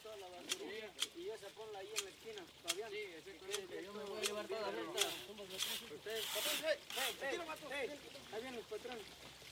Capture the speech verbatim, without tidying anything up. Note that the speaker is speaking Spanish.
toda la basura. Y esa ponla ahí en la esquina, Fabián. Sí, exactamente. Yo me voy a llevar toda la vuelta. Ustedes. Ahí viene el patrón.